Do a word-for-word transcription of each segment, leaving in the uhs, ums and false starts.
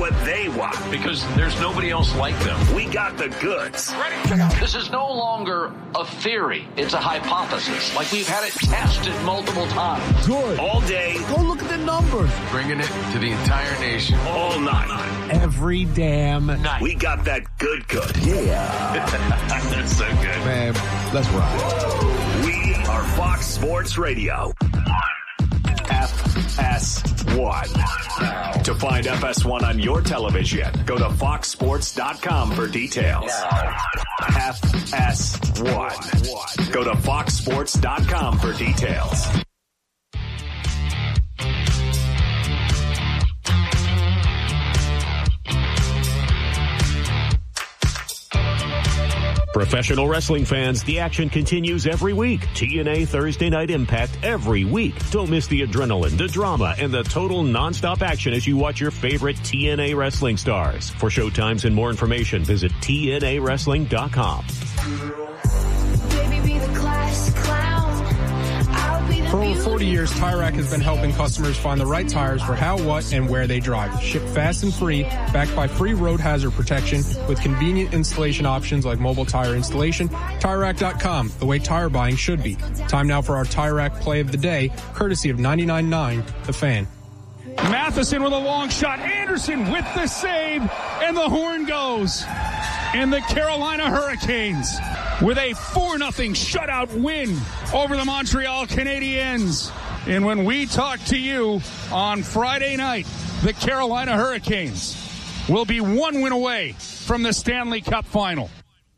what they want. Because there's nobody else like them. We got the goods. Ready? This is no longer a theory. It's a hypothesis. Like we've had it tested multiple times. Good. All day. Go look at the numbers. Bringing it to the entire nation. All night. Every damn night. We got that good good. Yeah. That's so good. Man, let's ride. We are Fox Sports Radio. F S one. To find F S one on your television, go to fox sports dot com for details. F S one. Go to fox sports dot com for details. Professional wrestling fans, the action continues every week. T N A Thursday Night Impact every week. Don't miss the adrenaline, the drama, and the total nonstop action as you watch your favorite T N A wrestling stars. For showtimes and more information, visit T N A wrestling dot com. For over forty years, Tire Rack has been helping customers find the right tires for how, what, and where they drive. Shipped fast and free, backed by free road hazard protection with convenient installation options like mobile tire installation. Tire Rack dot com, the way tire buying should be. Time now for our Tire Rack play of the day, courtesy of ninety-nine point nine The Fan. Matheson with a long shot. Anderson with the save, and the horn goes. And the Carolina Hurricanes with a four nothing shutout win over the Montreal Canadiens. And when we talk to you on Friday night, the Carolina Hurricanes will be one win away from the Stanley Cup final.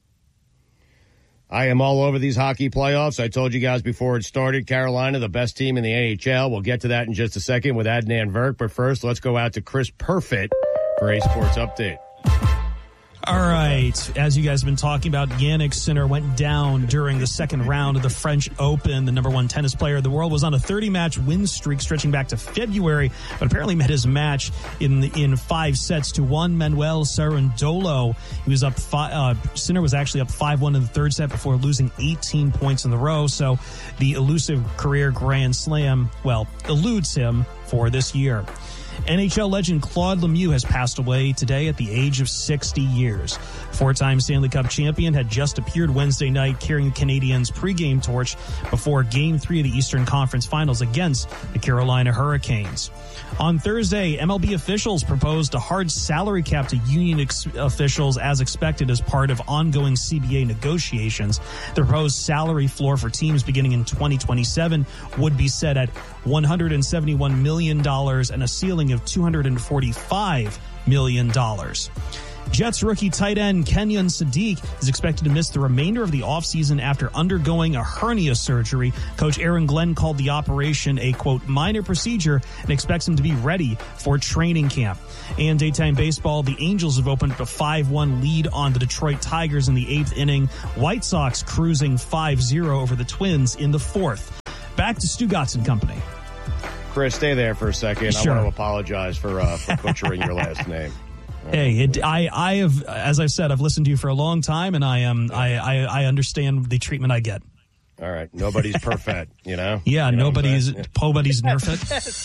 I am all over these hockey playoffs. I told you guys before it started, Carolina, the best team in the N H L. We'll get to that in just a second with Adnan Virk. But first, let's go out to Chris Perfett for a sports update. All right. As you guys have been talking about, Jannik Sinner went down during the second round of the French Open. The number one tennis player of the world was on a thirty-match win streak stretching back to February, but apparently met his match in in five sets to one. Manuel Cerundolo. He was up five, uh, Sinner was actually up five one in the third set before losing eighteen points in a row. So the elusive career Grand Slam, well, eludes him for this year. N H L legend Claude Lemieux has passed away today at the age of sixty years. Four-time Stanley Cup champion had just appeared Wednesday night carrying the Canadiens' pregame torch before Game three of the Eastern Conference Finals against the Carolina Hurricanes. On Thursday, M L B officials proposed a hard salary cap to union ex- officials as expected as part of ongoing C B A negotiations. The proposed salary floor for teams beginning in twenty twenty-seven would be set at one hundred seventy-one million dollars and a ceiling of two hundred forty-five million dollars. Jets rookie tight end Kenyon Sadiq is expected to miss the remainder of the offseason after undergoing a hernia surgery. Coach Aaron Glenn called the operation a, quote, minor procedure and expects him to be ready for training camp. And daytime baseball, the Angels have opened up a five one lead on the Detroit Tigers in the eighth inning. White Sox cruising five zero over the Twins in the fourth. Back to Stu Gotts Company. Chris, stay there for a second. Sure. I want to apologize for, uh, for butchering your last name. Hey, it, I, I have, as I've said, I've listened to you for a long time, and I am, I, I, I understand the treatment I get. All right, nobody's perfect, you know. Yeah, you know nobody's, nobody's nerfed.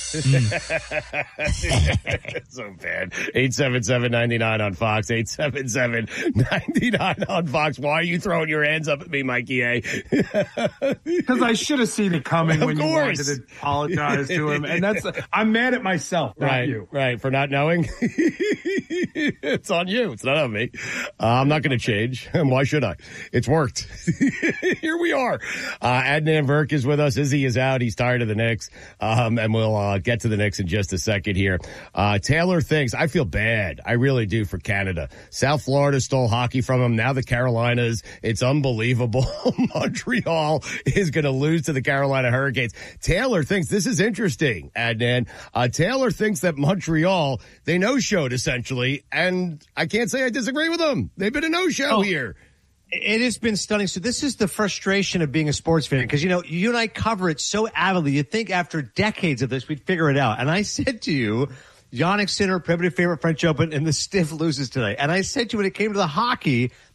mm. So bad. Eight seven seven ninety nine on Fox. Eight seven seven ninety nine on Fox. Why are you throwing your hands up at me, Mikey A? Because I should have seen it coming of when course. you wanted to apologize to him, and that's I'm mad at myself, not right, you. Right, for not knowing. It's on you. It's not on me. Uh, I'm not going to change. Why should I? It's worked. Here we are. Uh, Adnan Virk is with us. Izzy is out. He's tired of the Knicks. Um, and we'll uh, get to the Knicks in just a second here. Uh, Taylor thinks, I feel bad. I really do for Canada. South Florida stole hockey from them. Now the Carolinas. It's unbelievable. Montreal is going to lose to the Carolina Hurricanes. Taylor thinks this is interesting, Adnan. Uh, Taylor thinks that Montreal, they no-showed essentially. And I can't say I disagree with them. They've been a no-show oh. here. It has been stunning. So this is the frustration of being a sports fan because, you know, you and I cover it so avidly. You'd think after decades of this, we'd figure it out. And I said to you, Jannik Sinner, primitive favorite French Open, and the Stiff loses today. And I said to you when it came to the hockey,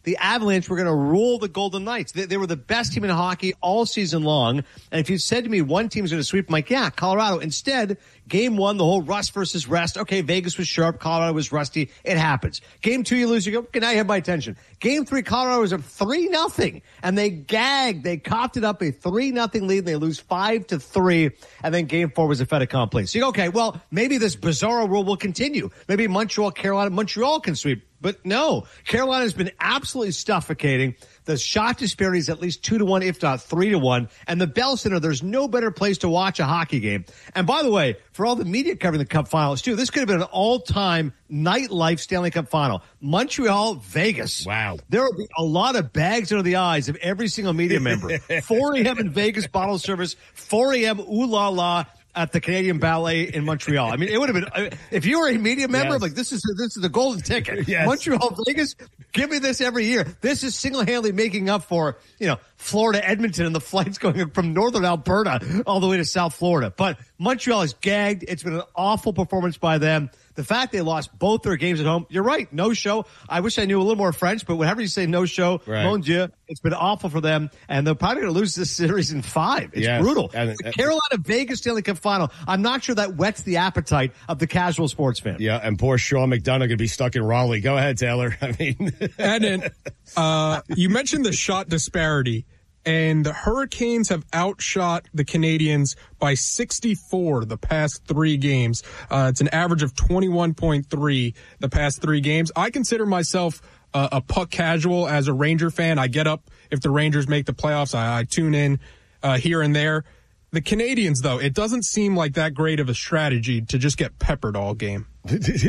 the Avalanche were going to rule the Golden Knights. They, they were the best team in hockey all season long. And if you said to me one team's going to sweep, I'm like, yeah, Colorado. Instead, game one, the whole rust versus rest. Okay, Vegas was sharp. Colorado was rusty. It happens. Game two, you lose. You go, okay, now you have my attention. Game three, Colorado was up three nothing. And they gagged. They coughed it up a three nothing lead. And they lose five to three. And then game four was a fait accompli. So you go, okay, well, maybe this bizarro rule will continue. Maybe Montreal, Carolina, Montreal can sweep. But no, Carolina's been absolutely suffocating. The shot disparity is at least two to one, if not three to one. And the Bell Center, there's no better place to watch a hockey game. And by the way, for all the media covering the Cup Finals too, this could have been an all-time nightlife Stanley Cup Final. Montreal, Vegas. Wow. There will be a lot of bags under the eyes of every single media member. four a.m. in Vegas bottle service, four a.m. ooh la la at the Canadian Ballet in Montreal. I mean, it would have been, if you were a media member, yes. like this is, this is the golden ticket. Yes. Montreal, Vegas, give me this every year. This is single-handedly making up for, you know, Florida, Edmonton, and the flights going from northern Alberta all the way to South Florida. But Montreal is gagged. It's been an awful performance by them. The fact they lost both their games at home, you're right, no show. I wish I knew a little more French, but whenever you say no show, right. mon Dieu, it's been awful for them, and they're probably going to lose this series in five. It's yes. brutal. And, the Carolina-Vegas Stanley Cup Final, I'm not sure that whets the appetite of the casual sports fan. Yeah, and poor Sean McDonough going to be stuck in Raleigh. Go ahead, Taylor. I mean. And then, uh, you mentioned the shot disparity. And the Hurricanes have outshot the Canadians by sixty-four the past three games. Uh, it's an average of twenty-one point three the past three games. I consider myself uh, a puck casual as a Ranger fan. I get up if the Rangers make the playoffs. I, I tune in uh, here and there. The Canadians, though, it doesn't seem like that great of a strategy to just get peppered all game. This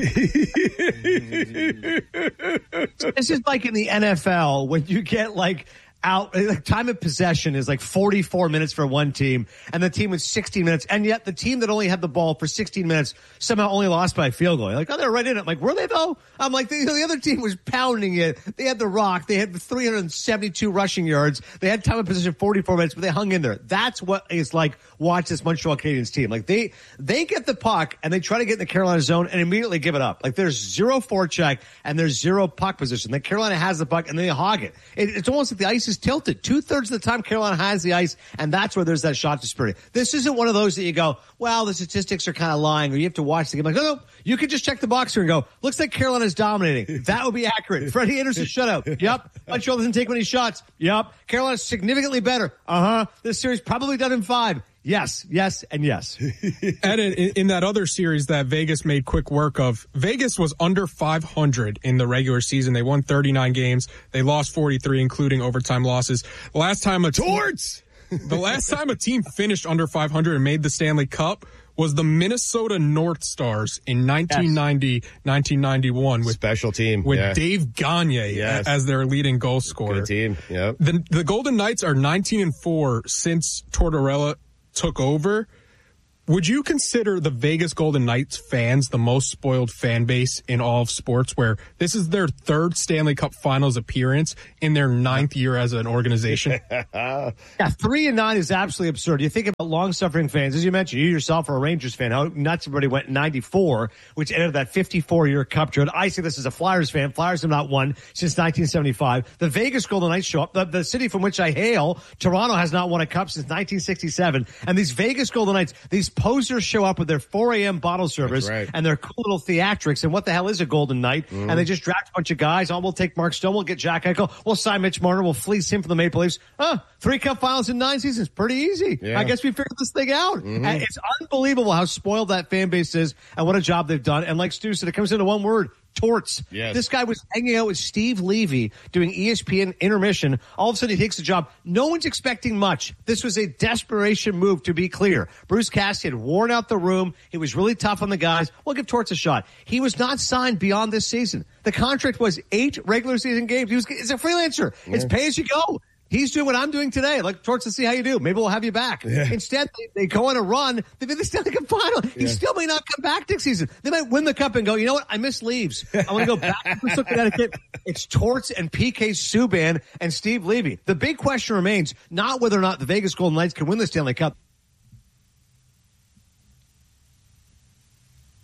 is like in the N F L when you get like out, like time of possession is like forty-four minutes for one team and the team with sixteen minutes. And yet the team that only had the ball for sixteen minutes somehow only lost by a field goal. You're like, oh, they're right in it. I'm like, were they though? I'm like, the, the other team was pounding it. They had the rock. They had three hundred seventy-two rushing yards. They had time of possession forty-four minutes, but they hung in there. That's what is like, watch this Montreal Canadiens team. Like they, they get the puck and they try to get in the Carolina zone and immediately give it up. Like there's zero forecheck and there's zero puck position. Then Carolina has the puck and they hog it. it it's almost like the ice is tilted. Two-thirds of the time Carolina has the ice, and that's where there's that shot disparity. This isn't one of those that you go, well, the statistics are kind of lying, or you have to watch the game. Like, no, no, you can just check the box here and go, looks like Carolina's dominating. That would be accurate. Freddie Anderson shutout. Yep. Montreal doesn't take many shots. Yep. Carolina's significantly better. Uh-huh. This series probably done in five. Yes, yes, and yes. And in, in that other series that Vegas made quick work of, Vegas was under five hundred in the regular season. They won thirty-nine games. They lost forty-three, including overtime losses. The last time a Torts! the last time a team finished under five hundred and made the Stanley Cup was the Minnesota North Stars in nineteen ninety, yes. nineteen ninety-one with special team with yeah. Dave Gagne yes. as their leading goal scorer. Good team. Yep. The the Golden Knights are nineteen and four since Tortorella took over. Would you consider the Vegas Golden Knights fans the most spoiled fan base in all of sports, where this is their third Stanley Cup Finals appearance in their ninth year as an organization? Yeah, three and nine is absolutely absurd. You think about long-suffering fans, as you mentioned, you yourself are a Rangers fan. How nuts everybody went in ninety-four, which ended that fifty-four-year Cup drought. I say this as a Flyers fan. Flyers have not won since nineteen seventy-five. The Vegas Golden Knights show up. The, the city from which I hail, Toronto, has not won a cup since nineteen sixty-seven. And these Vegas Golden Knights, these posers show up with their four a.m. bottle service right. and their cool little theatrics. And what the hell is a Golden Knight? Mm. And they just draft a bunch of guys. Oh, we'll take Mark Stone. We'll get Jack Eichel. We'll sign Mitch Marner. We'll fleece him for the Maple Leafs. Huh, three Cup Finals in nine seasons. Pretty easy. Yeah. I guess we figured this thing out. Mm-hmm. And it's unbelievable how spoiled that fan base is and what a job they've done. And like Stu said, it comes into one word. Torts. Yes. This guy was hanging out with Steve Levy doing E S P N intermission. All of a sudden he takes the job. No one's expecting much. This was a desperation move, to be clear. Bruce Cassidy had worn out the room. He was really tough on the guys. We'll give Torts a shot. He was not signed beyond this season. The contract was eight regular season games. He was, it's a freelancer. Yeah. It's pay as you go. He's doing what I'm doing today. Like, Torts, to see how you do. Maybe we'll have you back. Yeah. Instead, they, they go on a run. They did the Stanley Cup final. Yeah. He still may not come back next season. They might win the cup and go, you know what? I miss Leaves. I want to go back to Bristol, Connecticut. It's Torts and P K Subban and Steve Levy. The big question remains not whether or not the Vegas Golden Knights can win the Stanley Cup.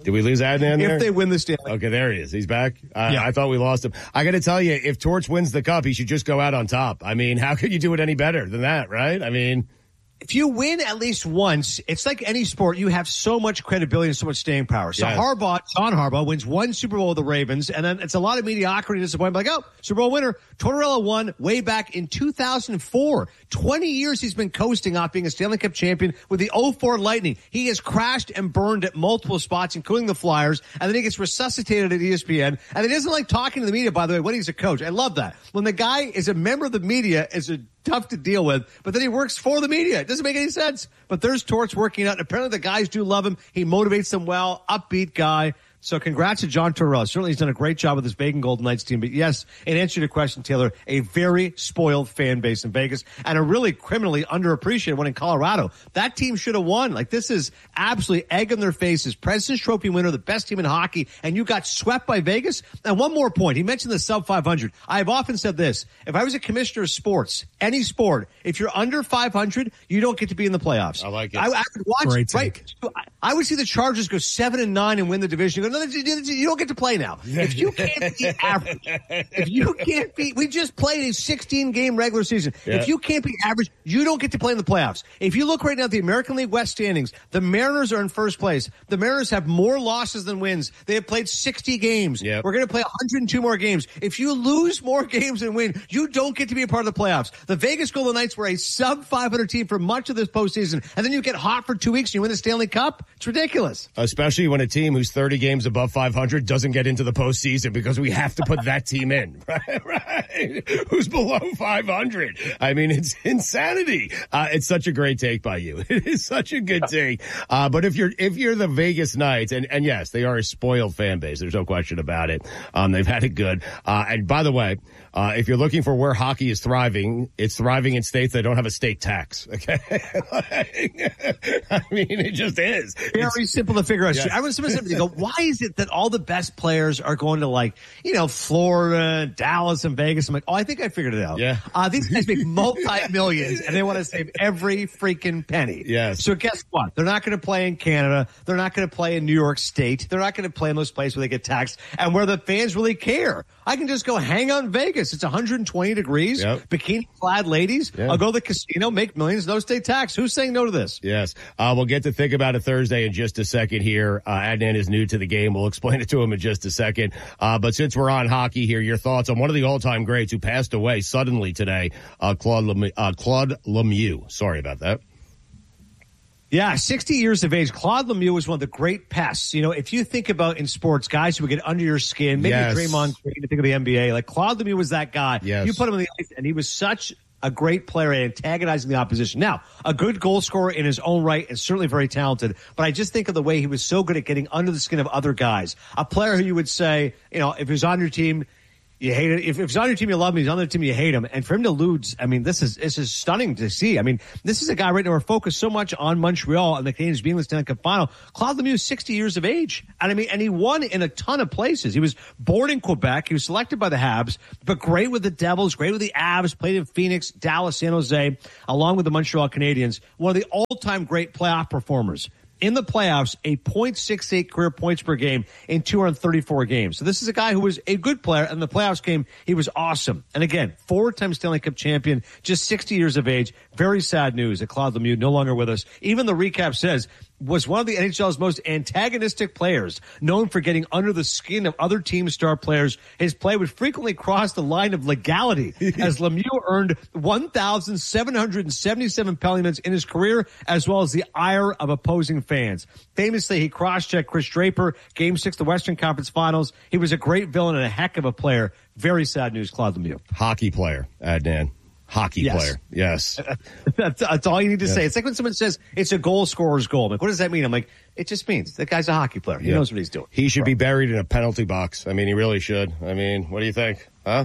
Did we lose Adnan there? If they win the Stanley. Okay, there he is. He's back. I, Yeah. I thought we lost him. I got to tell you, if Torch wins the cup, he should just go out on top. I mean, how could you do it any better than that, right? I mean, if you win at least once, it's like any sport. You have so much credibility and so much staying power. So Yes. Harbaugh, John Harbaugh, wins one Super Bowl with the Ravens, and then it's a lot of mediocrity and disappointment. Like, oh, Super Bowl winner. Tortorella won way back in two thousand four. twenty years he's been coasting off being a Stanley Cup champion with the oh four Lightning. He has crashed and burned at multiple spots, including the Flyers, and then he gets resuscitated at E S P N. And he doesn't like talking to the media, by the way, when he's a coach. I love that. When the guy is a member of the media, is a tough to deal with, but then he works for the media. It doesn't make any sense. But there's Torch working out. Apparently the guys do love him. He motivates them well. Upbeat guy. So congrats to John Tortorella. Certainly he's done a great job with his Vegas Golden Knights team. But yes, in answer to your question, Taylor, a very spoiled fan base in Vegas and a really criminally underappreciated one in Colorado. That team should have won. Like, this is absolutely egg in their faces. President's Trophy winner, the best team in hockey, and you got swept by Vegas. And one more point. He mentioned the sub five hundred. I've often said this. If I was a commissioner of sports, any sport, if you're under five hundred, you don't get to be in the playoffs. I like it. I, I would watch, Great take. right? I would see the Chargers go seven and nine and win the division. You go, no, you don't get to play now. If you can't be average, if you can't be, we just played a sixteen game regular season. Yeah. If you can't be average, you don't get to play in the playoffs. If you look right now at the American League West standings, the Mariners are in first place. The Mariners have more losses than wins. They have played sixty games. Yep. We're going to play one hundred two more games. If you lose more games than win, you don't get to be a part of the playoffs. The Vegas Golden Knights were a sub five hundred team for much of this postseason, and then you get hot for two weeks and you win the Stanley Cup. It's ridiculous. especially when a team who's thirty games above five hundred doesn't get into the postseason because we have to put that team in, right? Right? Who's below five hundred? I mean, it's insanity. Uh, it's such a great take by you. It is such a good take. Uh, but if you're, if you're the Vegas Knights, and, and yes, they are a spoiled fan base. There's no question about it. Um, they've had it good. Uh, and by the way, uh, if you're looking for where hockey is thriving, it's thriving in states that don't have a state tax. Okay. I mean, it just is. Very It's, simple to figure out. Yeah. I was somebody to go, why is it that all the best players are going to, like, you know, Florida, Dallas, and Vegas? I'm like, oh, I think I figured it out. Yeah. Uh, these guys make multi-millions and they want to save every freaking penny. Yes. So guess what? They're not going to play in Canada. They're not going to play in New York State. They're not going to play in those places where they get taxed and where the fans really care. I can just go hang out in Vegas. It's one hundred twenty degrees, Yep. bikini-clad ladies. Yeah. I'll go to the casino, make millions, no state tax. Who's saying no to this? Yes. Uh, we'll get to think about it Thursday in just a second here. Uh, Adnan is new to the game. We'll explain it to him in just a second. Uh, but since we're on hockey here, your thoughts on one of the all-time greats who passed away suddenly today, uh, Claude Lemieux, uh, Claude Lemieux. Sorry about that. Yeah, sixty years of age. Claude Lemieux was one of the great pests. You know, if you think about in sports, guys who would get under your skin, maybe Yes. Draymond Green, to think of the N B A, like Claude Lemieux was that guy. Yes. You put him on the ice, and he was such a great player at antagonizing the opposition. Now, a good goal scorer in his own right and certainly very talented, but I just think of the way he was so good at getting under the skin of other guys. A player who you would say, you know, if he was on your team, you hate it. If, if he's on your team, you love him. He's on the team, you hate him. And for him to lose, I mean, this is this is stunning to see. I mean, this is a guy right now we're focused so much on Montreal and the Canadiens being in the Stanley Cup final. Claude Lemieux is sixty years of age. And I mean, and he won in a ton of places. He was born in Quebec. He was selected by the Habs, but great with the Devils, great with the Avs, played in Phoenix, Dallas, San Jose, along with the Montreal Canadiens. One of the all-time great playoff performers. In the playoffs, a point six eight career points per game in two hundred thirty-four games. So this is a guy who was a good player. And the playoffs game, he was awesome. And again, four-time Stanley Cup champion, just sixty years of age. Very sad news that Claude Lemieux no longer with us. Even the recap says, was one of the N H L's most antagonistic players, known for getting under the skin of other team star players. His play would frequently cross the line of legality as Lemieux earned one thousand seven hundred seventy-seven penalty minutes in his career, as well as the ire of opposing fans. Famously, he cross-checked Chris Draper, Game six of the Western Conference Finals. He was a great villain and a heck of a player. Very sad news, Claude Lemieux. Hockey player, Adnan. Hockey Yes. player. Yes. that's, that's all you need to Yes. say. It's like when someone says it's a goal scorer's goal. I'm like, what does that mean? I'm like, it just means that guy's a hockey player. He Yeah. knows what he's doing. He should be buried in a penalty box. I mean, he really should. I mean, what do you think? Huh?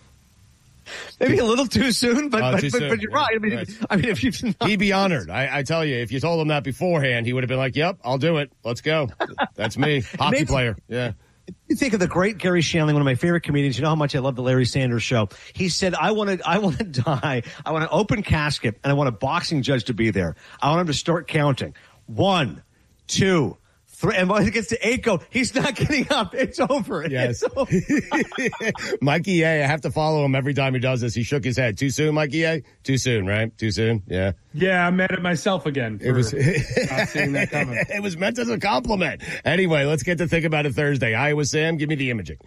Maybe a little too soon, but Oh, but, too but, soon. but you're right. I mean, Right. I mean, if you've not, He'd be honored. I, I tell you, if you told him that beforehand, he would have been like, yep, I'll do it. Let's go. That's me. Hockey Maybe- player. Yeah. you think of the great Gary Shandling, one of my favorite comedians. You know how much I love the Larry Sanders Show. He said, I want to, I want to die. I want an open casket, and I want a boxing judge to be there. I want him to start counting. One, two, Three, and when it gets to eight, go, he's not getting up. It's over. Yes. It's over. Mikey A, I have to follow him every time he does this. He shook his head. Too soon, Mikey A? Too soon, right? Too soon? Yeah. Yeah, I'm mad at myself again for it was, not seeing that coming. It was meant as a compliment. Anyway, let's get to Think About It Thursday. Iowa Sam, give me the imaging.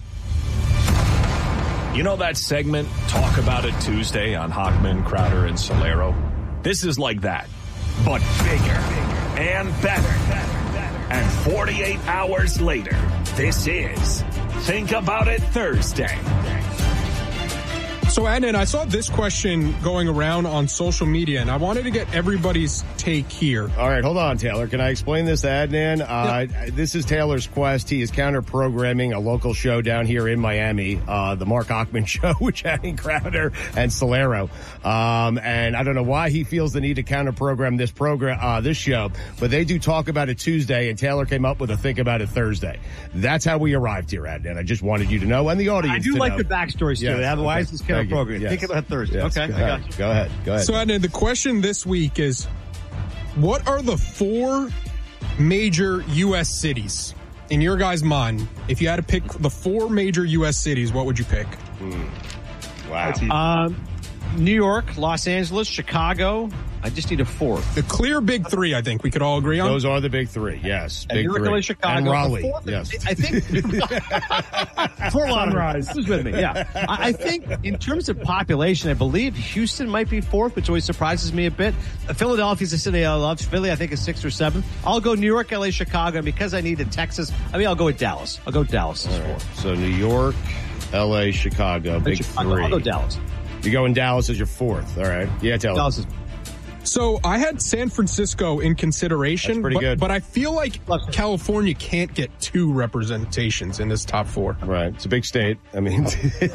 You know that segment, Talk About It Tuesday on Hockman, Crowder, and Solero? This is like that, but bigger and better. And forty-eight hours later, this is Think About It Thursday. So, Adnan, I saw this question going around on social media, and I wanted to get everybody's take here. All right, hold on, Taylor. Can I explain this to Adnan? Uh, yep. This is Taylor's quest. He is counter-programming a local show down here in Miami, uh, the Mark Hochman Show with Channing Crowder and Solero. Um, and I don't know why he feels the need to counter-program this program, uh, this show, but they do Talk About It Tuesday, and Taylor came up with a Think About It Thursday. That's how we arrived here, Adnan. I just wanted you to know, and the audience I do to like know. the backstory to Yes, it. Otherwise, okay. it's kind of program. Yes. Think about Thursday. Yes. Okay, Go I got ahead. you. Go ahead. Go ahead. So, Adnan, the question this week is, what are the four major U S cities in your guys' mind? If you had to pick the four major U S cities, what would you pick? Mm. Wow. Um, New York, Los Angeles, Chicago. I just need a fourth. The clear big three, I think we could all agree on. Those are the big three, yes. And Big New York, three. L A, Chicago. And Raleigh, The fourth, yes. I think Fort Lauderdale. Who's with me? Yeah. I, I think in terms of population, I believe Houston might be fourth, which always surprises me a bit. Philadelphia's a city I love. Philly, I think, is sixth or seventh. I'll go New York, L A, Chicago. And because I need a Texas, I mean, I'll go with Dallas. I'll go Dallas as fourth. So New York, L A, Chicago, big Chicago. three. I'll go Dallas. You go in Dallas as your fourth. All right. Yeah, Taylor. Dallas is So I had San Francisco in consideration, That's pretty but, good. but I feel like California can't get two representations in this top four. Right. It's a big state. I mean,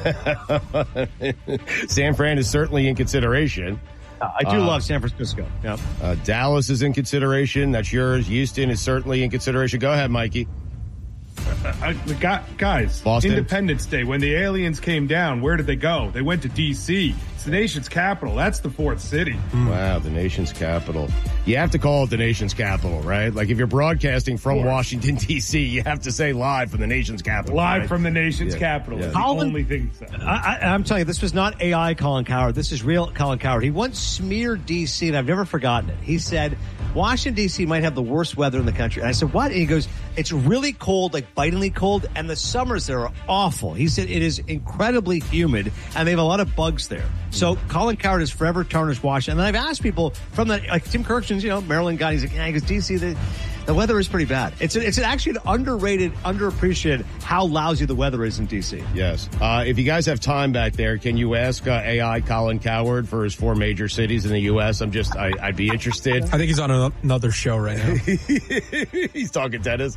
San Fran is certainly in consideration. Uh, I do Uh, love San Francisco. Yeah. Uh, Dallas is in consideration. That's yours. Houston is certainly in consideration. Go ahead, Mikey. Uh, uh, guys, Boston? Independence Day, when the aliens came down, where did they go? They went to D C. It's the nation's capital. That's the fourth city. Wow, the nation's capital. You have to call it the nation's capital, right? Like if you're broadcasting from Washington, D C, you have to say live from the nation's capital. Live right? from the nation's Yeah, capital. yeah. It's the Colin- only thing said. I, I, I'm telling you, this was not A I Colin Cowherd. This is real Colin Cowherd. He once smeared D C, and I've never forgotten it. He said, Washington, D C might have the worst weather in the country. And I said, what? And he goes, it's really cold, like bitingly cold, and the summers there are awful. He said it is incredibly humid, and they have a lot of bugs there. So Colin Cowherd has forever tarnished Washington. And then I've asked people from that, like Tim Kirkson's, you know, Maryland guy, he's like, yeah, he goes, D C, the, the weather is pretty bad. It's a, it's an actually an underrated, underappreciated how lousy the weather is in D C. Yes. Uh, if you guys have time back there, can you ask uh, A I Colin Cowherd for his four major cities in the U S? I'm just, I, I'd be interested. I think he's on a, another show right now. He's talking tennis.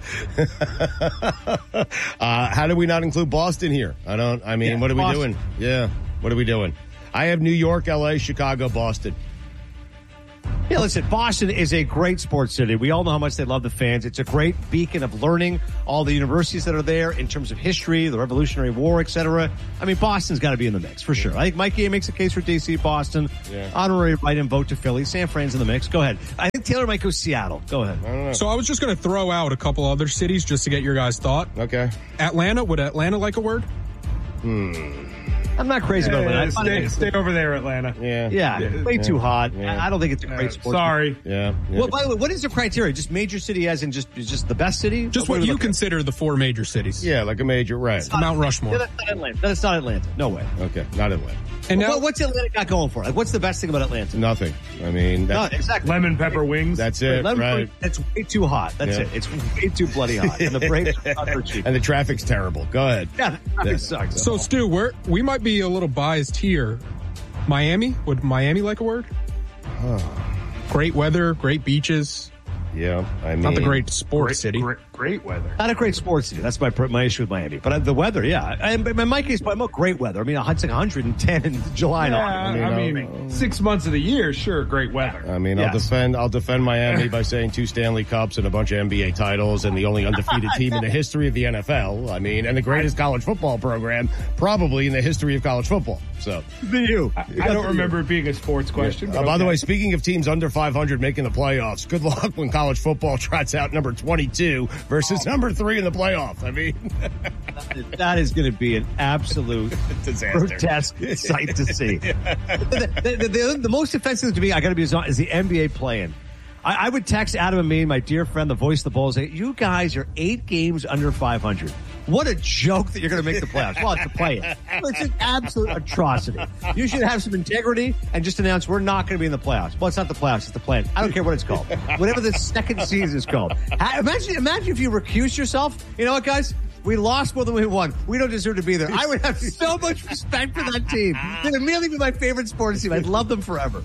uh, how do we not include Boston here? I don't, I mean, Yeah, what are Boston. we doing? Yeah. What are we doing? I have New York, L A, Chicago, Boston. Yeah, listen, Boston is a great sports city. We all know how much they love the fans. It's a great beacon of learning, all the universities that are there in terms of history, the Revolutionary War, et cetera. I mean, Boston's got to be in the mix for sure. I think Mikey makes a case for D C, Boston. Yeah. Honorary right and vote to Philly. San Fran's in the mix. Go ahead. I think Taylor might go Seattle. Go ahead. So I was just going to throw out a couple other cities just to get your guys' thought. Okay. Atlanta, would Atlanta like a word? Hmm. I'm not crazy about Yeah, that. stay, stay over there, Atlanta. Yeah. Yeah, Yeah. way too hot. Yeah. I don't think it's a great Uh, sports. sorry. Yeah. yeah. Well, by the way, what is the criteria? Just major city as in just just the best city? Just What what do we you look at? consider the four major cities. Yeah, like a major, right. Mount Yeah, Rushmore. that's not Atlanta. That's not Atlanta. No way. Okay, not Atlanta. And now, What- what's Atlanta got going for it? Like, what's the best thing about Atlanta? Nothing. I mean, No, that, exactly. Lemon pepper wings. that's it, Lemon right? fruit, It's way too hot. That's Yeah. it. It's way too bloody hot. And the Braves are not for cheap. And the traffic's terrible. Go ahead. Yeah, the traffic sucks. so Stu, we're, we might be a little biased here. Miami, would Miami like a word? Great weather, great beaches. Yeah, I mean, Not the great sports great, city. Great, great weather. Not a great sports city. That's my my issue with Miami. But uh, the weather, yeah. And in my case, I'm not great weather. I mean, it's like one hundred ten in July. Yeah, I mean, I mean uh, six months of the year, sure, great weather. I mean, yes. I'll defend I'll defend Miami by saying two Stanley Cups and a bunch of N B A titles and the only undefeated team in the history of the N F L. I mean, and the greatest college football program probably in the history of college football. So, you. I, I don't remember it being a sports question. Yeah. Uh, by okay. the way, speaking of teams under five hundred making the playoffs, good luck when college football trots out number twenty-two versus oh. number three in the playoffs. I mean, that is going to be an absolute disaster, grotesque sight to see. the, the, the, the, the most offensive to me, I got to be honest, is the N B A play-in. I, I would text Adam and me, my dear friend, the voice of the Bulls, say, you guys are eight games under five hundred. What a joke that you're going to make the playoffs. Well, it's a play-in. It's an absolute atrocity. You should have some integrity and just announce we're not going to be in the playoffs. Well, it's not the playoffs. It's the play-in. I don't care what it's called. Whatever the second season is called. Imagine, imagine if you recuse yourself. You know what, guys? We lost more than we won. We don't deserve to be there. I would have so much respect for that team. They'd immediately be my favorite sports team. I'd love them forever.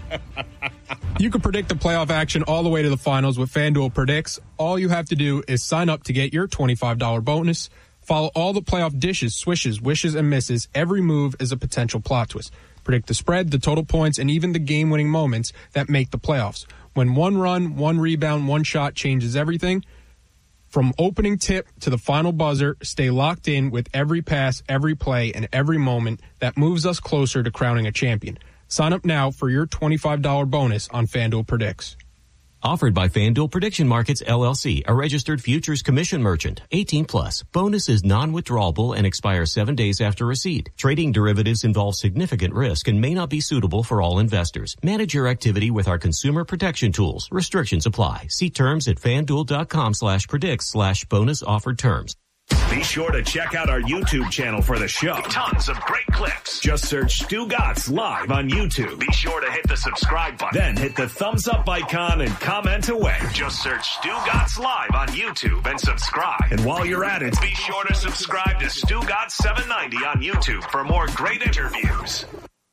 You can predict the playoff action all the way to the finals with FanDuel Predicts. All you have to do is sign up to get your twenty-five dollars bonus. Follow all the playoff dishes, swishes, wishes, and misses. Every move is a potential plot twist. Predict the spread, the total points, and even the game-winning moments that make the playoffs. When one run, one rebound, one shot changes everything. From opening tip to the final buzzer, stay locked in with every pass, every play, and every moment that moves us closer to crowning a champion. Sign up now for your twenty-five dollars bonus on FanDuel Predicts. Offered by FanDuel Prediction Markets, L L C, a registered futures commission merchant. eighteen plus. Bonus is non-withdrawable and expires seven days after receipt. Trading derivatives involves significant risk and may not be suitable for all investors. Manage your activity with our consumer protection tools. Restrictions apply. See terms at FanDuel.com slash predicts slash bonus offered terms. Be sure to check out our YouTube channel for the show. Tons of great clips. Just search Stu Gatz Live on YouTube. Be sure to hit the subscribe button. Then hit the thumbs up icon and comment away. Just search Stu Gatz Live on YouTube and subscribe. And while you're at it, be sure to subscribe to Stu Gatz seven ninety on YouTube for more great interviews.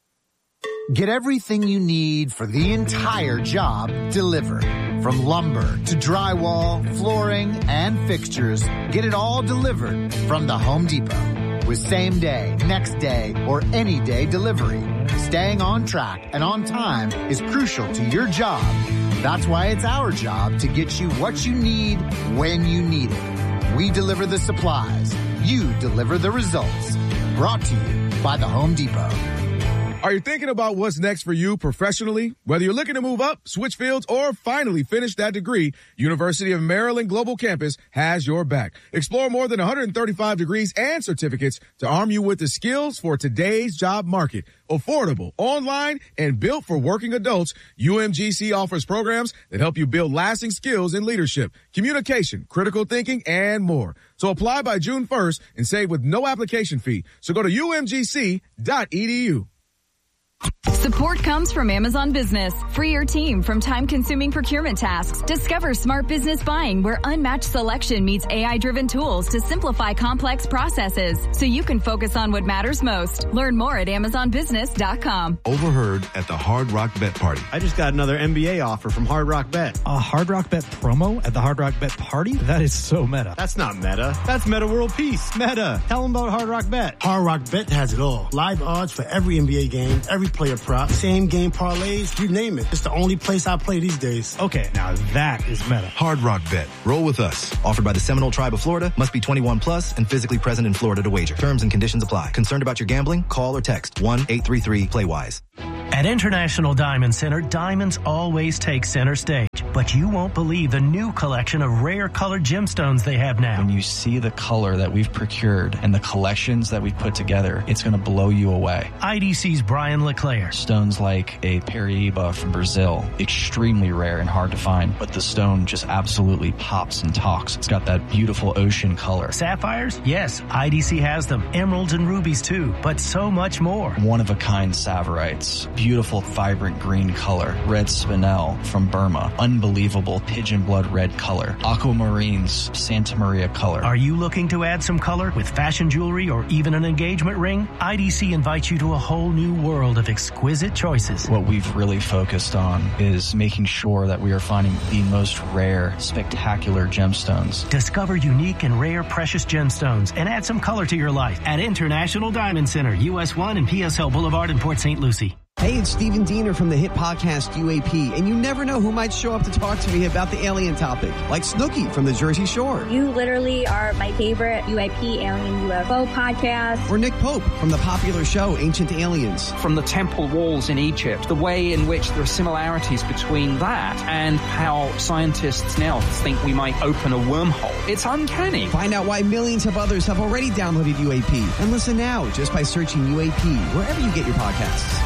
Get everything you need for the entire job delivered. From lumber to drywall, flooring, and fixtures, get it all delivered from the Home Depot. With same day, next day, or any day delivery. Staying on track and on time is crucial to your job. That's why it's our job to get you what you need when you need it. We deliver the supplies. You deliver the results. Brought to you by the Home Depot. Are you thinking about what's next for you professionally? Whether you're looking to move up, switch fields, or finally finish that degree, University of Maryland Global Campus has your back. Explore more than one hundred thirty-five degrees and certificates to arm you with the skills for today's job market. Affordable, online, and built for working adults, U M G C offers programs that help you build lasting skills in leadership, communication, critical thinking, and more. So apply by June first and save with no application fee. So go to U M G C dot E D U. Support comes from Amazon Business. Free your team from time-consuming procurement tasks. Discover smart business buying where unmatched selection meets A I-driven tools to simplify complex processes so you can focus on what matters most. Learn more at amazon business dot com. Overheard at the Hard Rock Bet Party. I just got another N B A offer from Hard Rock Bet. A Hard Rock Bet promo at the Hard Rock Bet Party? That is so meta. That's not meta. That's Meta World Peace. Meta. Tell them about Hard Rock Bet. Hard Rock Bet has it all. Live odds for every N B A game, every player prop, same game parlays, you name it. It's the only place I play these days. Okay, now that is meta. Hard Rock Bet. Roll with us. Offered by the Seminole Tribe of Florida. Must be twenty-one plus and physically present in Florida to wager. Terms and conditions apply. Concerned about your gambling? Call or text one eight three three play wise. At International Diamond Center, diamonds always take center stage. But you won't believe the new collection of rare colored gemstones they have now. When you see the color that we've procured and the collections that we've put together, it's going to blow you away. I D C's Brian LeClaire. Stones like a Paraíba from Brazil, extremely rare and hard to find, but the stone just absolutely pops and talks. It's got that beautiful ocean color. Sapphires? Yes, I D C has them. Emeralds and rubies too, but so much more. One-of-a-kind Saverites. Beautiful, vibrant green color. Red Spinel from Burma. Unbelievable. unbelievable pigeon blood red color. Aquamarine's Santa Maria color. Are you looking to add some color with fashion jewelry or even an engagement ring? I D C invites you to a whole new world of exquisite choices. What we've really focused on is making sure that we are finding the most rare, spectacular gemstones. Discover unique and rare precious gemstones and add some color to your life at International Diamond Center, U S one and P S L Boulevard in Port Saint Lucie. Hey, it's Stephen Diener from the hit podcast U A P, and you never know who might show up to talk to me about the alien topic, like Snooki from the Jersey Shore. You literally are my favorite U A P Alien U F O podcast. Or Nick Pope from the popular show Ancient Aliens. From the temple walls in Egypt, the way in which there are similarities between that and how scientists now think we might open a wormhole. It's uncanny. Find out why millions of oothers have already downloaded U A P, and listen now just by searching U A P wherever you get your podcasts.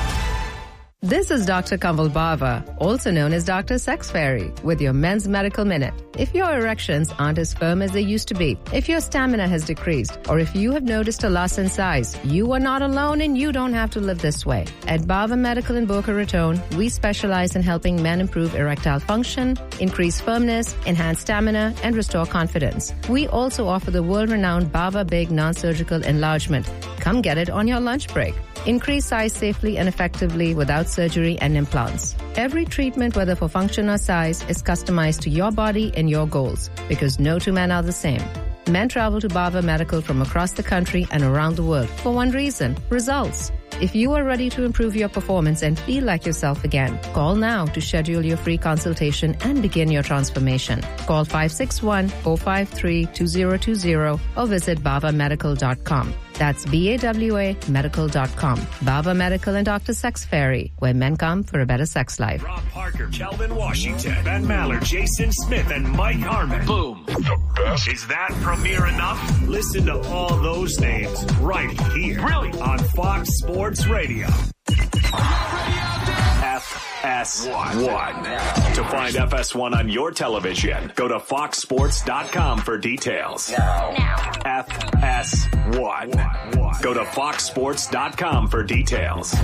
This is Doctor Kamal Bava, also known as Doctor Sex Fairy, with your Men's Medical Minute. If your erections aren't as firm as they used to be, if your stamina has decreased, or if you have noticed a loss in size, you are not alone and you don't have to live this way. At Bava Medical in Boca Raton, we specialize in helping men improve erectile function, increase firmness, enhance stamina, and restore confidence. We also offer the world-renowned Bava Big non-surgical enlargement. Come get it on your lunch break. Increase size safely and effectively without surgery and implants. Every treatment, whether for function or size, is customized to your body and your goals, because no two men are the same. Men travel to Bava Medical from across the country and around the world for one reason: results. If you are ready to improve your performance and feel like yourself again, call now to schedule your free consultation and begin your transformation. Call five six one, four five three, two zero two zero or visit bava medical dot com. That's B A W A medical dot com. Bava Medical and Doctor Sex Fairy, where men come for a better sex life. Rob Parker, Calvin Washington, Ben Maller, Jason Smith, and Mike Harmon. Boom. The best. Is that premiere enough? Listen to all those names right here. Really? On Fox Sports Radio. F S one. To find F S one on your television, go to fox sports dot com for details. Now. Now. F S one. Go to fox sports dot com for details.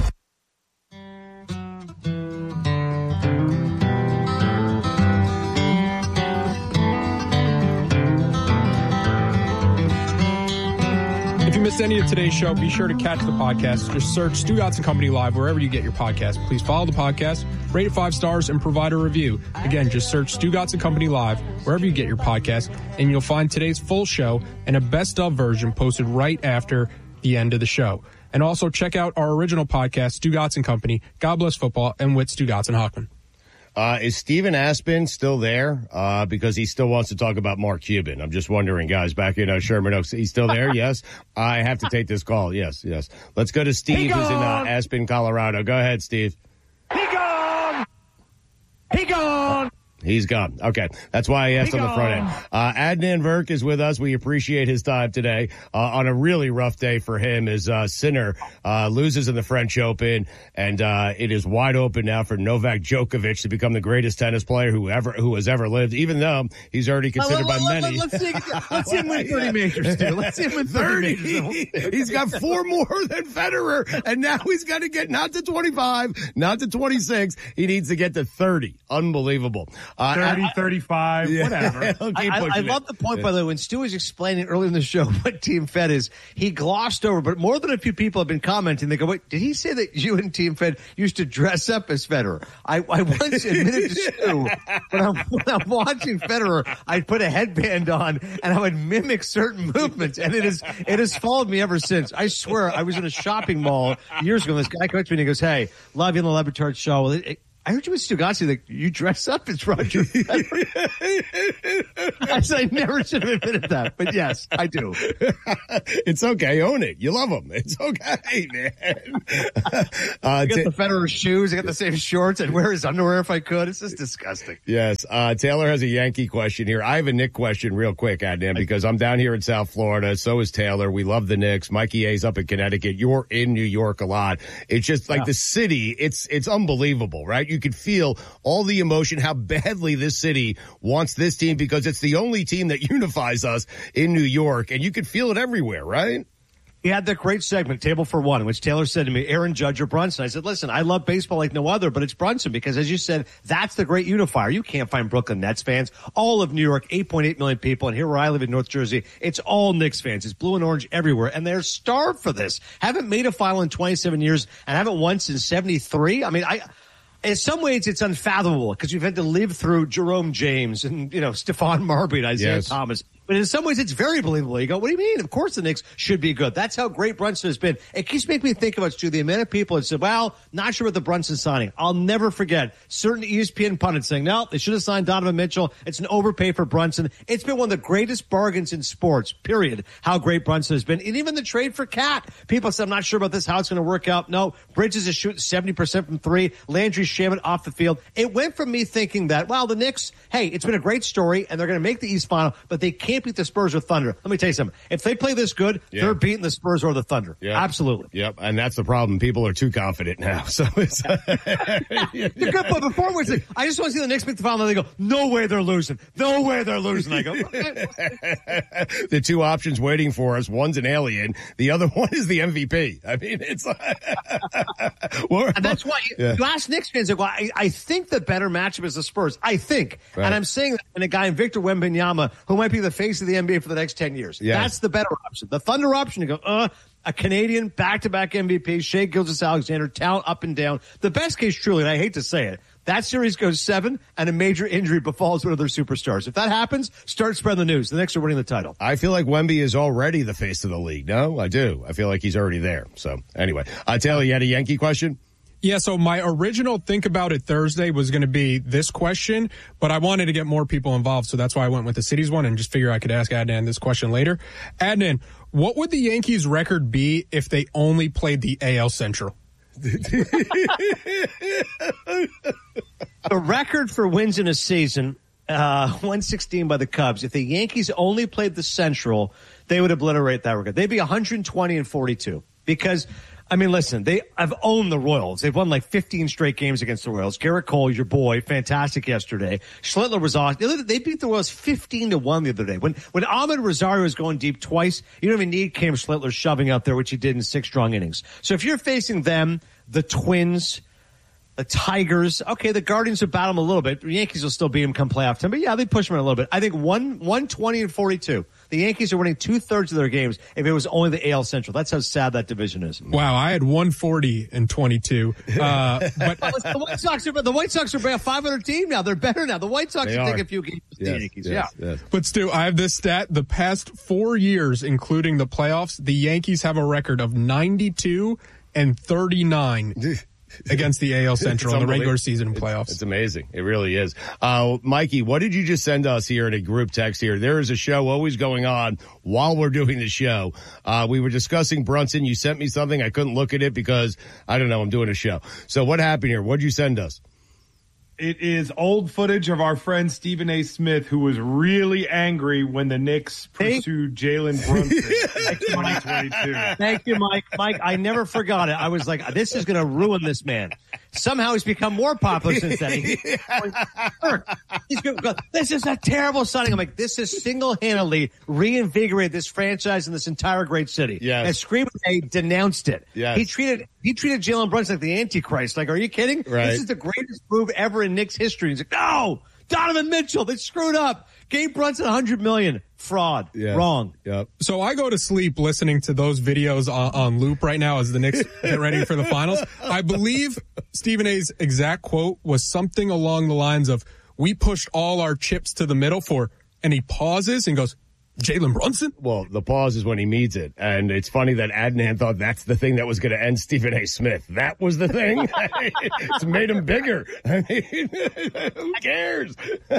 If you missed any of today's show, be sure to catch the podcast. Just search Stu Gatz and Company Live wherever you get your podcast. Please follow the podcast, rate it five stars, and provide a review. Again, just search Stu Gatz and Company Live wherever you get your podcast, and you'll find today's full show and a best of version posted right after the end of the show. And also check out our original podcast, Stu Gatz and Company, God Bless Football, and with Stu Gatz and Hockman. Uh, is Steven Aspen still there? Uh, because he still wants to talk about Mark Cuban. I'm just wondering, guys, back in uh, Sherman Oaks. He's still there? Yes. I have to take this call. Yes, yes. Let's go to Steve, who's in uh, Aspen, Colorado. Go ahead, Steve. He gone! He gone! He's gone. Okay. That's why I asked on the front end. Uh, Adnan Virk is with us. We appreciate his time today, uh, on a really rough day for him as, uh, Sinner, uh, loses in the French Open. And, uh, it is wide open now for Novak Djokovic to become the greatest tennis player who ever, who has ever lived, even though he's already considered let, by let, many. Let's see, let's see him win thirty majors, too. Let's see him win thirty majors. He's got four more than Federer, and now he's got to get not to twenty-five, not to twenty-six. He needs to get to thirty. Unbelievable. Uh, thirty, thirty-five, yeah, whatever. I, I, I love the point, by the way, when Stu was explaining earlier in the show what Team Fed is, he glossed over, but more than a few people have been commenting. They go, wait, did he say that you and Team Fed used to dress up as Federer? I, I once admitted to Stu, when I'm, when I'm watching Federer, I'd put a headband on and I would mimic certain movements, and it is it has followed me ever since. I swear, I was in a shopping mall years ago, and this guy comes to me and he goes, hey, love you on the Le Batard show. Well, it, it, I heard you with Stugotzi, like, you dress up as Roger Federer. I said I never should have admitted that, but yes, I do. It's okay. Own it. You love him. It's okay, man. uh, I got t- the Federer shoes. I got the same shorts. I'd wear his underwear if I could. It's just disgusting. Yes. Uh, Taylor has a Yankee question here. I have a Nick question real quick, Adnan, because I'm down here in South Florida. So is Taylor. We love the Knicks. Mikey A's up in Connecticut. You're in New York a lot. It's just like yeah. the city. It's, it's unbelievable, right? You can feel all the emotion, how badly this city wants this team, because it's the only team that unifies us in New York, and you can feel it everywhere, right? He had that great segment, Table for One, in which Taylor said to me, Aaron Judge or Brunson. I said, listen, I love baseball like no other, but it's Brunson because, as you said, that's the great unifier. You can't find Brooklyn Nets fans. All of New York, eight point eight million people, and here where I live in North Jersey, it's all Knicks fans. It's blue and orange everywhere, and they're starved for this. Haven't made a final in twenty-seven years and haven't won since seventy-three. I mean, I... In some ways, it's unfathomable because you've had to live through Jerome James and, you know, Stephon Marbury and Isaiah Yes. Thomas. But in some ways, it's very believable. You go, what do you mean? Of course the Knicks should be good. That's how great Brunson has been. It keeps making me think about, Stu, the amount of people that said, well, not sure about the Brunson signing. I'll never forget certain E S P N pundits saying, no, they should have signed Donovan Mitchell. It's an overpay for Brunson. It's been one of the greatest bargains in sports, period, how great Brunson has been. And even the trade for Cat, people said, I'm not sure about this, how it's going to work out. No, Bridges is shooting seventy percent from three. Landry's shaving off the field. It went from me thinking that, well, the Knicks, hey, it's been a great story, and they're going to make the East Final, but they can't beat the Spurs or Thunder. Let me tell you something. If they play this good, Yeah. they're beating the Spurs or the Thunder. Yeah. Absolutely. Yep, and that's the problem. People are too confident now. So it's They're good, but before we say, I just want to see the Knicks make the final, and they go, no way they're losing. No way they're losing. I go, okay. the two options waiting for us. One's an alien. The other one is the M V P. I mean, it's like... And that's why you, Yeah. you ask Knicks fans, like, well, I, I think the better matchup is the Spurs. I think. Right. And I'm saying that in a guy in Victor Wembanyama who might be the face of the N B A for the next ten years. Yes. That's the better option. The Thunder option, you go, uh, a Canadian back-to-back M V P, Shai Gilgeous-Alexander, talent up and down. The best case, truly, and I hate to say it, that series goes seven and a major injury befalls one of their superstars. If that happens, start spreading the news. The Knicks are winning the title. I feel like Wemby is already the face of the league. No, I do. I feel like he's already there. So anyway, uh, Taylor, you had a Yankee question? Yeah, so my original Think About It Thursday was going to be this question, but I wanted to get more people involved, so that's why I went with the cities one and just figure I could ask Adnan this question later. Adnan, what would the Yankees' record be if they only played the A L Central? The record for wins in a season, uh, one sixteen by the Cubs. If the Yankees only played the Central, they would obliterate that record. They'd be one twenty and forty-two because, I mean, listen, they have owned the Royals. They've won like fifteen straight games against the Royals. Garrett Cole, your boy, fantastic yesterday. Schlittler was awesome. They beat the Royals fifteen to one the other day. When when Ahmed Rosario was going deep twice, you don't even need Cam Schlittler shoving out there, which he did in six strong innings. So if you're facing them, the Twins, the Tigers, okay, the Guardians will battle them a little bit. The Yankees will still beat them come playoff time. But yeah, they push them in a little bit. I think one, one twenty and forty-two. The Yankees are winning two-thirds of their games if it was only the A L Central. That's how sad that division is. Wow, I had one forty and twenty-two. Uh, but the White Sox are the White Sox are a five hundred team now. They're better now. The White Sox They are are. taking a few games with Yes, the Yankees. yes, yeah. But Stu, I have this stat. The past four years, including the playoffs, the Yankees have a record of ninety-two and thirty-nine against the A L Central in the regular season and playoffs. It's, it's amazing. It really is. Uh, Mikey, what did you just send us here in a group text here? There is a show always going on while we're doing the show. Uh, we were discussing Brunson. You sent me something. I couldn't look at it because, I don't know, I'm doing a show. So what happened here? What did you send us? It is old footage of our friend Stephen A. Smith, who was really angry when the Knicks pursued Jalen Brunson in twenty twenty-two. Thank you, Mike. Mike, I never forgot it. I was like, this is going to ruin this man. Somehow he's become more popular since then. He, he's going to go, this is a terrible signing. I'm like, this has single-handedly reinvigorated this franchise and this entire great city. Yes. And Screaming A denounced it. Yes. He treated he treated Jalen Brunson like the Antichrist. Like, are you kidding? Right. This is the greatest move ever in Knicks history. He's like, no! Donovan Mitchell, they screwed up. Gabe Brunson, one hundred million dollars. Fraud. Yeah. Wrong. Yep. So I go to sleep listening to those videos on, on loop right now as the Knicks get ready for the finals. I believe Stephen A's exact quote was something along the lines of, we pushed all our chips to the middle for, and he pauses and goes, Jalen Brunson? Well, the pause is when he needs it. And it's funny that Adnan thought that's the thing that was going to end Stephen A. Smith. That was the thing. It's made him bigger. I mean, who cares?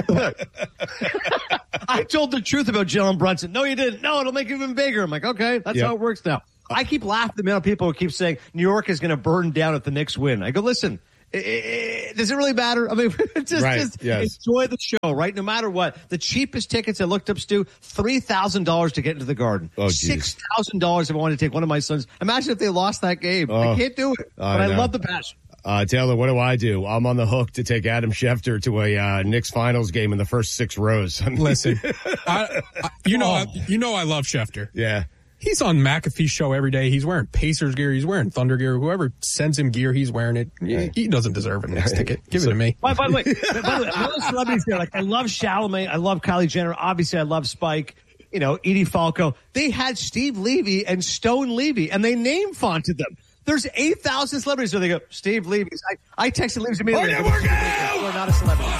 I told the truth about Jalen Brunson. No, you didn't. No, it'll make it even bigger. I'm like, okay, that's Yep. how it works now. I keep laughing at the amount of people who keep saying New York is going to burn down if the Knicks win. I go, listen, i- i- does it really matter? I mean, just, Right, just yes. enjoy the show, right? No matter what. The cheapest tickets I looked up, Stu, three thousand dollars to get into the Garden. Oh, geez. six thousand dollars if I wanted to take one of my sons. Imagine if they lost that game. Oh, I can't do it, I but I know. love the passion. Uh, Taylor, what do I do? I'm on the hook to take Adam Schefter to a uh, Knicks finals game in the first six rows. I mean- Listen, I, I, you know, I, you know, I love Schefter. Yeah. He's on McAfee's show every day. He's wearing Pacers gear. He's wearing Thunder gear. Whoever sends him gear, he's wearing it. He, he doesn't deserve a Knicks ticket. Give so, it to me. By, by the way, by the way, other celebrities there, like I love Chalamet. I love Kylie Jenner. Obviously, I love Spike. You know, Edie Falco. They had Steve Levy and Stone Levy, and they name fonted them. There's eight thousand celebrities where they go, Steve Levy. I, I texted Levy immediately. Oh, yeah, we're not a celebrity.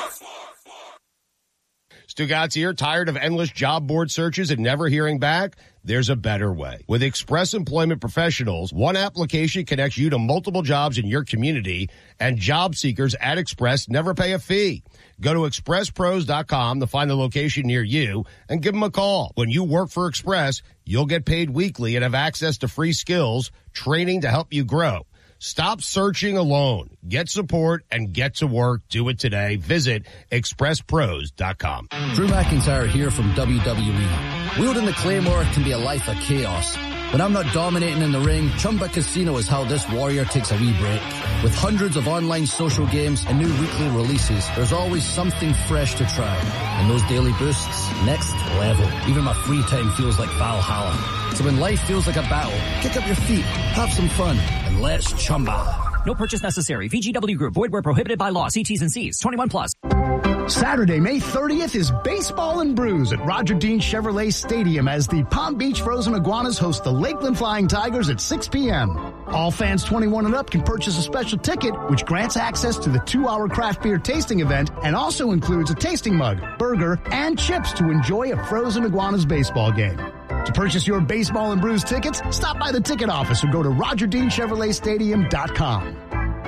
Stugatz here, tired of endless job board searches and never hearing back? There's a better way. With Express Employment Professionals, one application connects you to multiple jobs in your community, and job seekers at Express never pay a fee. Go to express pros dot com to find the location near you and give them a call. When you work for Express, you'll get paid weekly and have access to free skills, training to help you grow. Stop searching alone. Get support and get to work. Do it today. Visit express pros dot com. Drew McIntyre here from W W E. Wielding the Claymore can be a life of chaos. When I'm not dominating in the ring, Chumba Casino is how this warrior takes a wee break. With hundreds of online social games and new weekly releases, there's always something fresh to try. And those daily boosts, next level. Even my free time feels like Valhalla. So when life feels like a battle, kick up your feet, have some fun, and let's Chumba. No purchase necessary. V G W Group. Void where prohibited by law. See T's and C's. twenty-one plus. Saturday, May thirtieth is Baseball and Brews at Roger Dean Chevrolet Stadium as the Palm Beach Frozen Iguanas host the Lakeland Flying Tigers at six p.m. All fans twenty-one and up can purchase a special ticket, which grants access to the two-hour craft beer tasting event and also includes a tasting mug, burger, and chips to enjoy a Frozen Iguanas baseball game. To purchase your Baseball and Brews tickets, stop by the ticket office or go to roger dean chevrolet stadium dot com.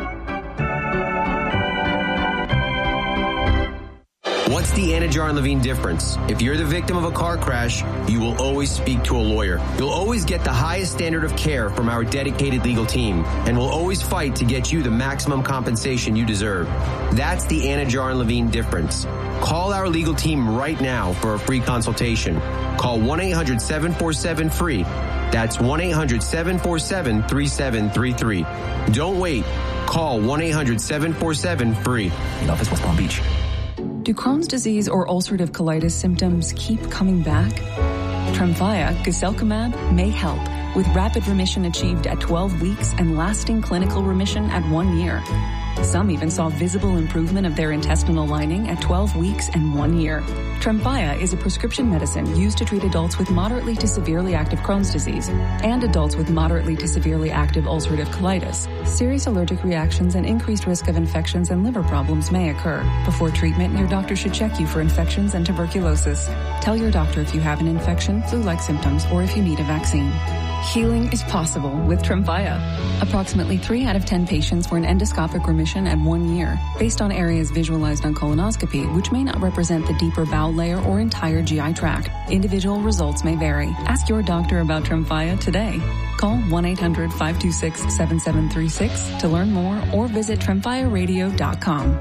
What's the Anajar and Levine difference? If you're the victim of a car crash, you will always speak to a lawyer. You'll always get the highest standard of care from our dedicated legal team, and we'll always fight to get you the maximum compensation you deserve. That's the Anajar and Levine difference. Call our legal team right now for a free consultation. Call one eight hundred seven four seven free. That's one eight hundred seven four seven three seven three three. Don't wait. Call one eight hundred seven four seven free. In office, West Palm Beach. Do Crohn's disease or ulcerative colitis symptoms keep coming back? Tremfya, guselkumab, may help, with rapid remission achieved at twelve weeks and lasting clinical remission at one year. Some even saw visible improvement of their intestinal lining at twelve weeks and one year. Tremfya is a prescription medicine used to treat adults with moderately to severely active Crohn's disease and adults with moderately to severely active ulcerative colitis. Serious allergic reactions and increased risk of infections and liver problems may occur. Before treatment, your doctor should check you for infections and tuberculosis. Tell your doctor if you have an infection, flu-like symptoms, or if you need a vaccine. Healing is possible with Tremfya. Approximately three out of ten patients were in endoscopic remission at one year, based on areas visualized on colonoscopy, which may not represent the deeper bowel layer or entire G I tract. Individual results may vary. Ask your doctor about Tremfya today. Call one eight hundred five two six seven seven three six to learn more or visit tremfya radio dot com.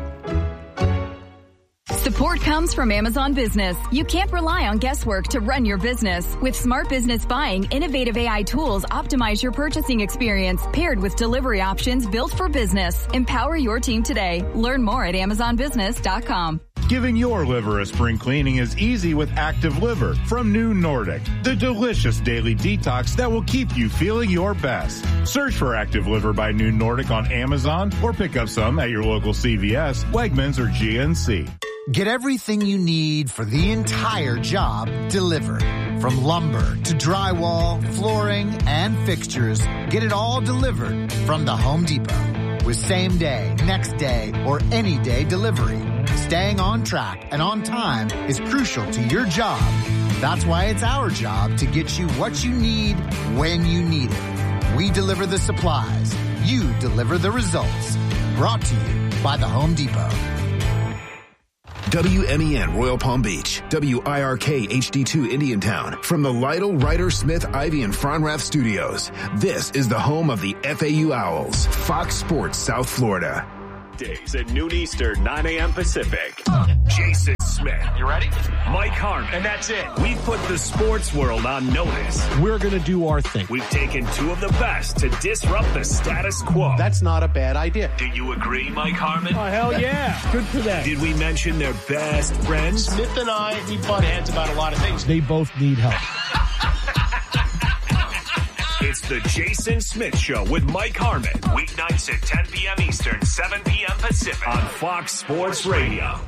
Support comes from Amazon Business. You can't rely on guesswork to run your business. With Smart Business Buying, innovative A I tools optimize your purchasing experience, paired with delivery options built for business. Empower your team today. Learn more at amazon business dot com. Giving your liver a spring cleaning is easy with Active Liver from New Nordic, the delicious daily detox that will keep you feeling your best. Search for Active Liver by New Nordic on Amazon or pick up some at your local C V S, Wegmans, or G N C. Get everything you need for the entire job delivered. From lumber to drywall, flooring, and fixtures, get it all delivered from the Home Depot. With same day, next day, or any day delivery, staying on track and on time is crucial to your job. That's why it's our job to get you what you need when you need it. We deliver the supplies. You deliver the results. Brought to you by the Home Depot. W M E N Royal Palm Beach, W I R K H D two Indiantown, from the Lytle, Ryder, Smith, Ivy, and Fronrath studios. This is the home of the F A U Owls, Fox Sports South Florida. Days at noon Eastern, nine a.m. Pacific. Jason Smith. You ready? Mike Harmon. And that's it. We've put the sports world on notice. We're going to do our thing. We've taken two of the best to disrupt the status quo. That's not a bad idea. Do you agree, Mike Harmon? Oh, hell yeah. Good for them. Did we mention their best friends? Smith and I, we butt heads about a lot of things. They both need help. It's the Jason Smith Show with Mike Harmon. Weeknights at ten p.m. Eastern, seven p.m. Pacific on Fox Sports Radio.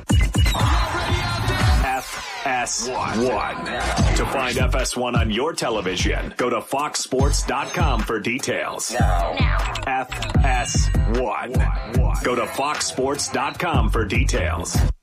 F S one. To find F S one on your television, go to fox sports dot com for details. F S one. Go to fox sports dot com for details.